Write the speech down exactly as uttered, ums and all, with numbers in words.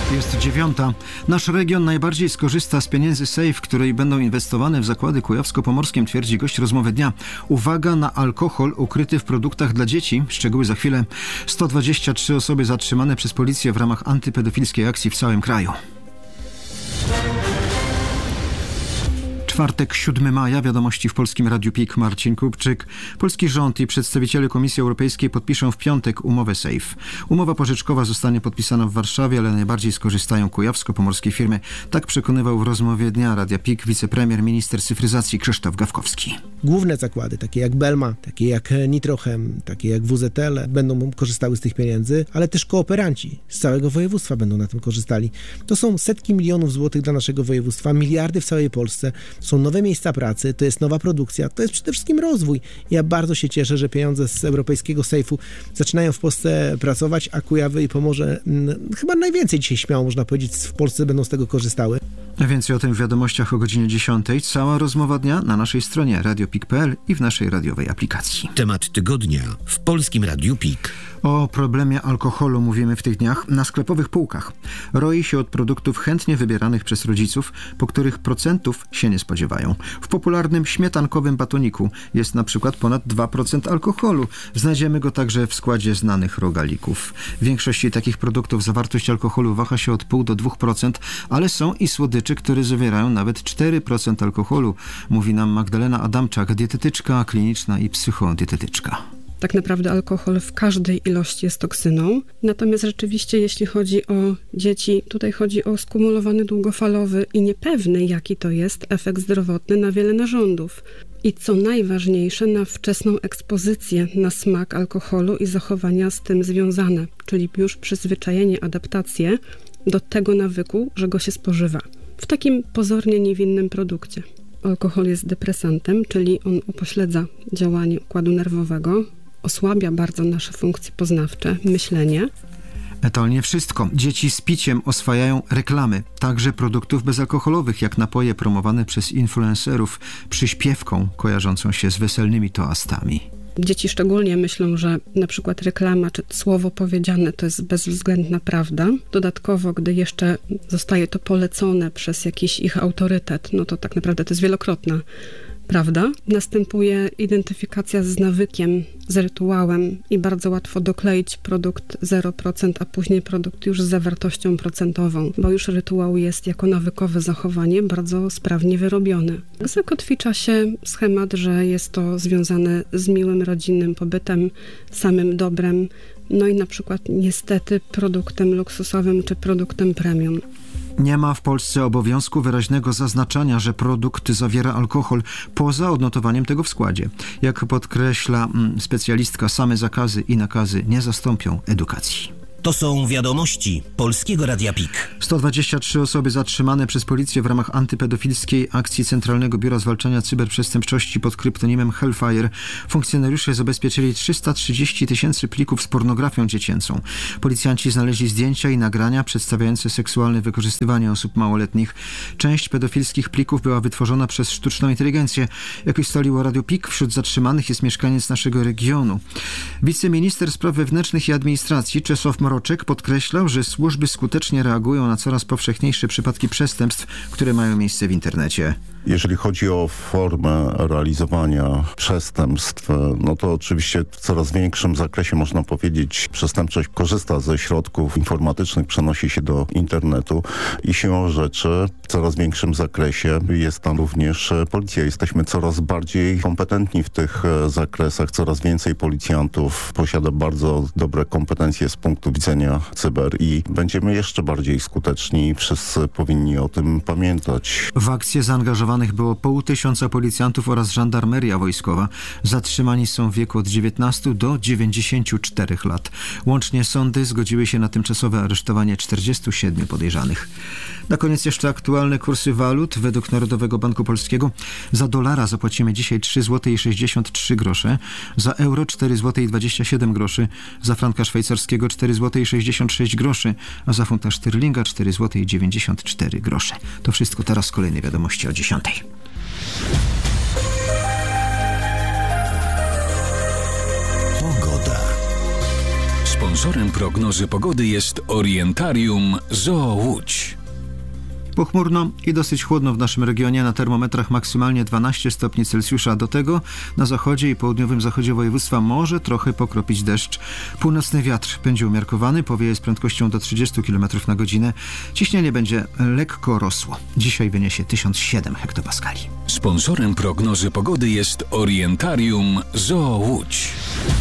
Jest dziewiąta. Nasz region najbardziej skorzysta z pieniędzy SAFE, które będą inwestowane w zakłady kujawsko-pomorskim, twierdzi gość rozmowy dnia. Uwaga na alkohol ukryty w produktach dla dzieci. Szczegóły za chwilę. sto dwadzieścia trzy osoby zatrzymane przez policję w ramach antypedofilskiej akcji w całym kraju. Czwartek, siódmego maja, wiadomości w Polskim Radiu P I K. Marcin Kupczyk. Polski rząd i przedstawiciele Komisji Europejskiej podpiszą w piątek umowę SAFE. Umowa pożyczkowa zostanie podpisana w Warszawie, ale najbardziej skorzystają kujawsko-pomorskie firmy. Tak przekonywał w rozmowie dnia Radia P I K wicepremier, minister cyfryzacji Krzysztof Gawkowski. Główne zakłady, takie jak Belma, takie jak Nitrochem, takie jak W Z L, będą korzystały z tych pieniędzy, ale też kooperanci z całego województwa będą na tym korzystali. To są setki milionów złotych dla naszego województwa, miliardy w całej Polsce. Są nowe miejsca pracy, to jest nowa produkcja, to jest przede wszystkim rozwój. Ja bardzo się cieszę, że pieniądze z europejskiego sejfu zaczynają w Polsce pracować, a Kujawy i Pomorze m, chyba najwięcej dzisiaj, śmiało można powiedzieć, w Polsce będą z tego korzystały. Więcej o tym w wiadomościach o godzinie dziesiątej. Cała rozmowa dnia na naszej stronie radio pik kropka p l i w naszej radiowej aplikacji. Temat tygodnia w Polskim Radiu P I K. O problemie alkoholu mówimy w tych dniach. Na sklepowych półkach roi się od produktów chętnie wybieranych przez rodziców, po których procentów się nie spodziewają. W popularnym śmietankowym batoniku jest na przykład ponad dwa procent alkoholu. Znajdziemy go także w składzie znanych rogalików. W większości takich produktów zawartość alkoholu waha się od zero przecinek pięć do dwóch procent, ale są i słodycze, które zawierają nawet cztery procent alkoholu, mówi nam Magdalena Adamczak, dietetyczka kliniczna i psychodietetyczka. Tak naprawdę alkohol w każdej ilości jest toksyną. Natomiast rzeczywiście, jeśli chodzi o dzieci, tutaj chodzi o skumulowany długofalowy i niepewny, jaki to jest efekt zdrowotny na wiele narządów. I co najważniejsze, na wczesną ekspozycję na smak alkoholu i zachowania z tym związane, czyli już przyzwyczajenie, adaptację do tego nawyku, że go się spożywa. W takim pozornie niewinnym produkcie. Alkohol jest depresantem, czyli on upośledza działanie układu nerwowego, osłabia bardzo nasze funkcje poznawcze, myślenie. To nie wszystko. Dzieci z piciem oswajają reklamy, także produktów bezalkoholowych, jak napoje promowane przez influencerów, przyśpiewką kojarzącą się z weselnymi toastami. Dzieci szczególnie myślą, że na przykład reklama czy słowo powiedziane to jest bezwzględna prawda. Dodatkowo, gdy jeszcze zostaje to polecone przez jakiś ich autorytet, no to tak naprawdę to jest wielokrotna prawda. Następuje identyfikacja z nawykiem, z rytuałem i bardzo łatwo dokleić produkt zero procent, a później produkt już z zawartością procentową, bo już rytuał jest jako nawykowe zachowanie bardzo sprawnie wyrobione. Zakotwicza się schemat, że jest to związane z miłym rodzinnym pobytem, samym dobrem, no i na przykład niestety produktem luksusowym czy produktem premium. Nie ma w Polsce obowiązku wyraźnego zaznaczania, że produkt zawiera alkohol, poza odnotowaniem tego w składzie. Jak podkreśla mm, specjalistka, same zakazy i nakazy nie zastąpią edukacji. To są wiadomości Polskiego Radia P I K. sto dwadzieścia trzy osoby zatrzymane przez policję w ramach antypedofilskiej akcji Centralnego Biura Zwalczania Cyberprzestępczości pod kryptonimem Hellfire. Funkcjonariusze zabezpieczyli trzysta trzydzieści tysięcy plików z pornografią dziecięcą. Policjanci znaleźli zdjęcia i nagrania przedstawiające seksualne wykorzystywanie osób małoletnich. Część pedofilskich plików była wytworzona przez sztuczną inteligencję. Jak ustaliło Radio P I K, wśród zatrzymanych jest mieszkaniec naszego regionu. Wiceminister Spraw Wewnętrznych i Administracji Czesław Mroczek podkreślał, że służby skutecznie reagują na coraz powszechniejsze przypadki przestępstw, które mają miejsce w internecie. Jeżeli chodzi o formę realizowania przestępstw, no to oczywiście w coraz większym zakresie można powiedzieć, przestępczość korzysta ze środków informatycznych, przenosi się do internetu i siłą rzeczy w coraz większym zakresie jest tam również policja. Jesteśmy coraz bardziej kompetentni w tych zakresach, coraz więcej policjantów posiada bardzo dobre kompetencje z punktu widzenia cyber i będziemy jeszcze bardziej skuteczni. Wszyscy powinni o tym pamiętać. W akcję zaangażowanych było pół tysiąca policjantów oraz żandarmeria wojskowa. Zatrzymani są w wieku od dziewiętnastu do dziewięćdziesięciu czterech lat. Łącznie sądy zgodziły się na tymczasowe aresztowanie czterdziestu siedmiu podejrzanych. Na koniec jeszcze aktualne kursy walut. Według Narodowego Banku Polskiego za dolara zapłacimy dzisiaj trzy złote sześćdziesiąt trzy grosze, za euro cztery złote dwadzieścia siedem groszy, za franka szwajcarskiego cztery złote sześćdziesiąt sześć groszy, a za funta szterlinga cztery złote dziewięćdziesiąt cztery grosze. To wszystko, teraz kolejne wiadomości o dziesiątej. Sponsorem prognozy pogody jest Orientarium Zoo Łódź. Pochmurno i dosyć chłodno w naszym regionie, na termometrach maksymalnie dwanaście stopni Celsjusza. Do tego na zachodzie i południowym zachodzie województwa może trochę pokropić deszcz. Północny wiatr będzie umiarkowany, powieje z prędkością do trzydziestu kilometrów na godzinę. Ciśnienie będzie lekko rosło. Dzisiaj wyniesie tysiąc siedem hektopaskali. Sponsorem prognozy pogody jest Orientarium Zoo Łódź.